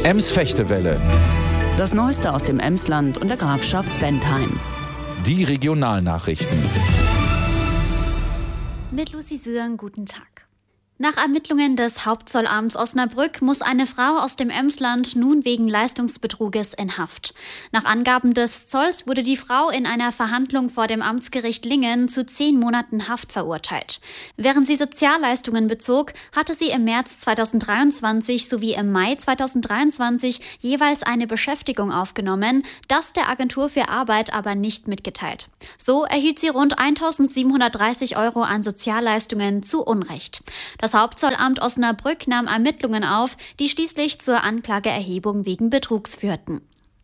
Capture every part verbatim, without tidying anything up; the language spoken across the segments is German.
Ems-Fechtewelle. Das Neueste aus dem Emsland und der Grafschaft Bentheim. Die Regionalnachrichten. Mit Lucy Sürn, guten Tag. Nach Ermittlungen des Hauptzollamts Osnabrück muss eine Frau aus dem Emsland nun wegen Leistungsbetruges in Haft. Nach Angaben des Zolls wurde die Frau in einer Verhandlung vor dem Amtsgericht Lingen zu zehn Monaten Haft verurteilt. Während sie Sozialleistungen bezog, hatte sie im März zweitausenddreiundzwanzig sowie im Mai zweitausenddreiundzwanzig jeweils eine Beschäftigung aufgenommen, das der Agentur für Arbeit aber nicht mitgeteilt. So erhielt sie rund eintausendsiebenhundertdreißig Euro an Sozialleistungen zu Unrecht. Das Hauptzollamt Osnabrück nahm Ermittlungen auf, die schließlich zur Anklageerhebung wegen Betrugs führten.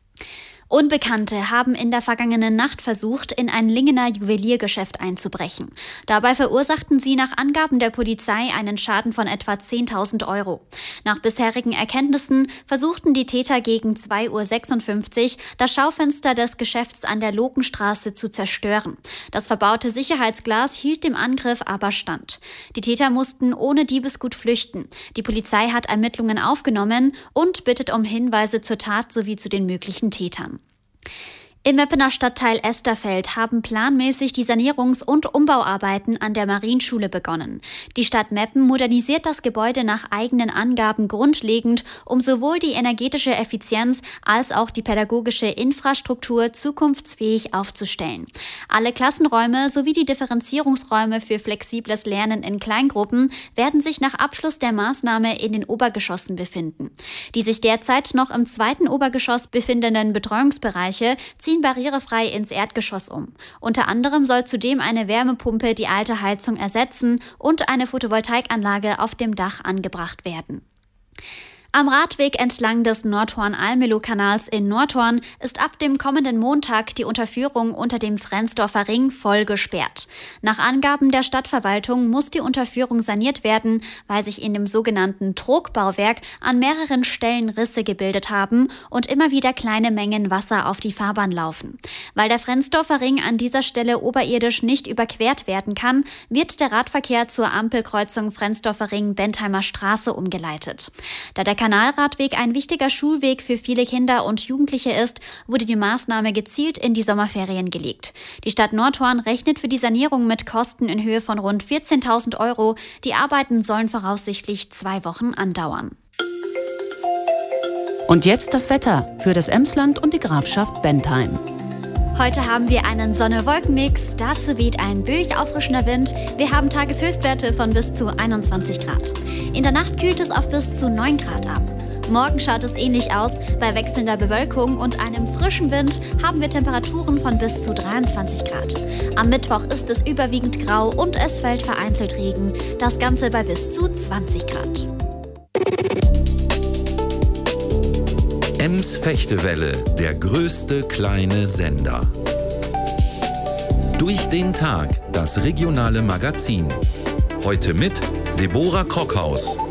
Unbekannte haben in der vergangenen Nacht versucht, in ein Lingener Juweliergeschäft einzubrechen. Dabei verursachten sie nach Angaben der Polizei einen Schaden von etwa zehntausend Euro. Nach bisherigen Erkenntnissen versuchten die Täter gegen zwei Uhr sechsundfünfzig das Schaufenster des Geschäfts an der Lokenstraße zu zerstören. Das verbaute Sicherheitsglas hielt dem Angriff aber stand. Die Täter mussten ohne Diebesgut flüchten. Die Polizei hat Ermittlungen aufgenommen und bittet um Hinweise zur Tat sowie zu den möglichen Tätern. Im Meppener Stadtteil Esterfeld haben planmäßig die Sanierungs- und Umbauarbeiten an der Marienschule begonnen. Die Stadt Meppen modernisiert das Gebäude nach eigenen Angaben grundlegend, um sowohl die energetische Effizienz als auch die pädagogische Infrastruktur zukunftsfähig aufzustellen. Alle Klassenräume sowie die Differenzierungsräume für flexibles Lernen in Kleingruppen werden sich nach Abschluss der Maßnahme in den Obergeschossen befinden. Die sich derzeit noch im zweiten Obergeschoss befindenden Betreuungsbereiche ziehen barrierefrei ins Erdgeschoss um. Unter anderem soll zudem eine Wärmepumpe die alte Heizung ersetzen und eine Photovoltaikanlage auf dem Dach angebracht werden. Am Radweg entlang des Nordhorn-Almelo-Kanals in Nordhorn ist ab dem kommenden Montag die Unterführung unter dem Frensdorfer Ring voll gesperrt. Nach Angaben der Stadtverwaltung muss die Unterführung saniert werden, weil sich in dem sogenannten Trogbauwerk an mehreren Stellen Risse gebildet haben und immer wieder kleine Mengen Wasser auf die Fahrbahn laufen. Weil der Frensdorfer Ring an dieser Stelle oberirdisch nicht überquert werden kann, wird der Radverkehr zur Ampelkreuzung Frensdorfer Ring-Bentheimer Straße umgeleitet. Da der Kanalradweg ein wichtiger Schulweg für viele Kinder und Jugendliche ist, wurde die Maßnahme gezielt in die Sommerferien gelegt. Die Stadt Nordhorn rechnet für die Sanierung mit Kosten in Höhe von rund vierzehntausend Euro. Die Arbeiten sollen voraussichtlich zwei Wochen andauern. Und jetzt das Wetter für das Emsland und die Grafschaft Bentheim. Heute haben wir einen Sonne-Wolken-Mix, dazu weht ein böig auffrischender Wind. Wir haben Tageshöchstwerte von bis zu einundzwanzig Grad. In der Nacht kühlt es auf bis zu neun Grad ab. Morgen schaut es ähnlich aus. Bei wechselnder Bewölkung und einem frischen Wind haben wir Temperaturen von bis zu dreiundzwanzig Grad. Am Mittwoch ist es überwiegend grau und es fällt vereinzelt Regen. Das Ganze bei bis zu zwanzig Grad. Ems-Fechtewelle, der größte kleine Sender. Durch den Tag, das regionale Magazin. Heute mit Deborah Krockhaus.